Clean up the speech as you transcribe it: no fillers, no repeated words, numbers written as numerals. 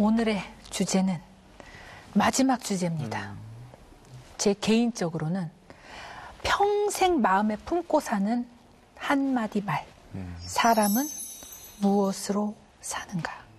오늘의 주제는 마지막 주제입니다. 제 개인적으로는 평생 마음에 품고 사는 한마디 말. 사람은 무엇으로 사는가.